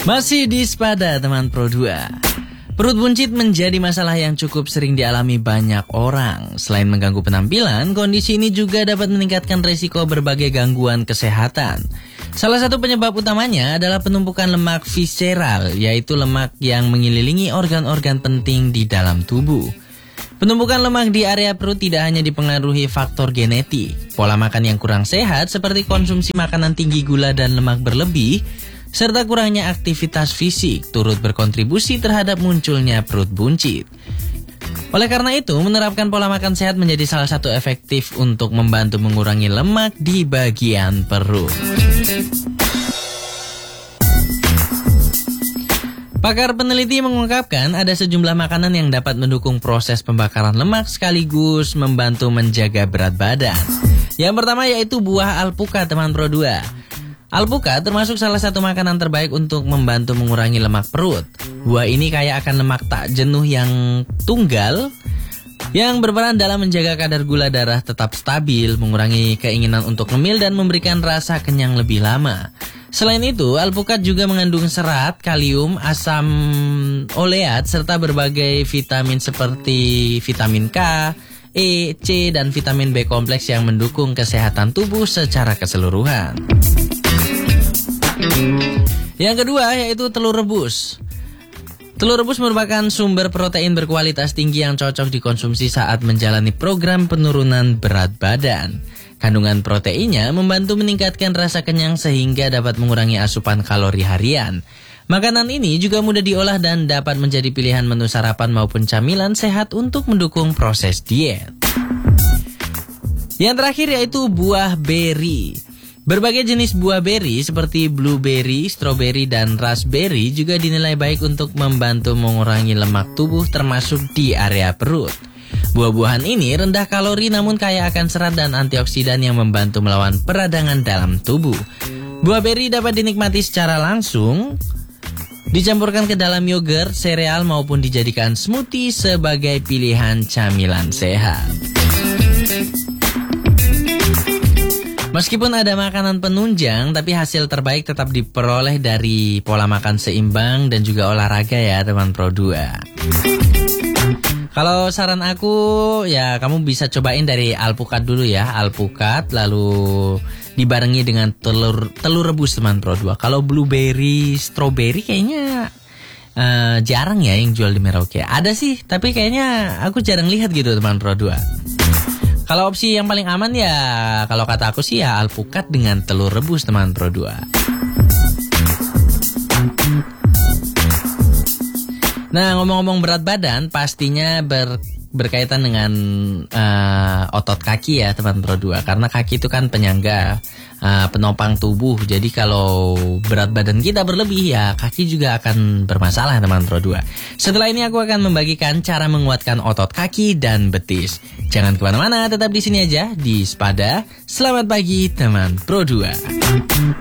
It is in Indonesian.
Masih di Spada teman Pro 2. Perut buncit menjadi masalah yang cukup sering dialami banyak orang. Selain mengganggu penampilan, kondisi ini juga dapat meningkatkan resiko berbagai gangguan kesehatan. Salah satu penyebab utamanya adalah penumpukan lemak visceral, yaitu lemak yang mengelilingi organ-organ penting di dalam tubuh. Penumpukan lemak di area perut tidak hanya dipengaruhi faktor genetik. Pola makan yang kurang sehat seperti konsumsi makanan tinggi gula dan lemak berlebih, serta kurangnya aktivitas fisik turut berkontribusi terhadap munculnya perut buncit. Oleh karena itu, menerapkan pola makan sehat menjadi salah satu efektif untuk membantu mengurangi lemak di bagian perut. Pakar peneliti mengungkapkan ada sejumlah makanan yang dapat mendukung proses pembakaran lemak sekaligus membantu menjaga berat badan. Yang pertama yaitu buah alpukat teman Pro 2. Alpukat termasuk salah satu makanan terbaik untuk membantu mengurangi lemak perut. Buah ini kaya akan lemak tak jenuh yang tunggal yang berperan dalam menjaga kadar gula darah tetap stabil, mengurangi keinginan untuk ngemil dan memberikan rasa kenyang lebih lama. Selain itu, alpukat juga mengandung serat, kalium, asam oleat, serta berbagai vitamin seperti vitamin K, E, C, dan vitamin B kompleks yang mendukung kesehatan tubuh secara keseluruhan. Yang kedua yaitu telur rebus. Telur rebus merupakan sumber protein berkualitas tinggi yang cocok dikonsumsi saat menjalani program penurunan berat badan. Kandungan proteinnya membantu meningkatkan rasa kenyang sehingga dapat mengurangi asupan kalori harian. Makanan ini juga mudah diolah dan dapat menjadi pilihan menu sarapan maupun camilan sehat untuk mendukung proses diet. Yang terakhir yaitu buah beri. Berbagai jenis buah beri seperti blueberry, strawberry, dan raspberry juga dinilai baik untuk membantu mengurangi lemak tubuh termasuk di area perut. Buah-buahan ini rendah kalori namun kaya akan serat dan antioksidan yang membantu melawan peradangan dalam tubuh. Buah beri dapat dinikmati secara langsung, dicampurkan ke dalam yogurt, sereal maupun dijadikan smoothie sebagai pilihan camilan sehat. Meskipun ada makanan penunjang, tapi hasil terbaik tetap diperoleh dari pola makan seimbang dan juga olahraga ya teman Pro 2. Kalau saran aku ya kamu bisa cobain dari alpukat dulu ya, alpukat lalu dibarengi dengan telur rebus teman Pro 2. Kalau blueberry, strawberry kayaknya jarang ya yang jual di Merauke. Ada sih, tapi kayaknya aku jarang lihat gitu teman Pro 2. Kalau opsi yang paling aman ya kalau kata aku sih ya alpukat dengan telur rebus teman Pro 2. Nah, ngomong-ngomong berat badan, pastinya berkaitan dengan otot kaki ya teman Pro 2. Karena kaki itu kan penyangga, penopang tubuh. Jadi kalau berat badan kita berlebih ya kaki juga akan bermasalah teman Pro 2. Setelah ini aku akan membagikan cara menguatkan otot kaki dan betis. Jangan kemana-mana, tetap di sini aja di Spada. Selamat pagi teman Pro 2.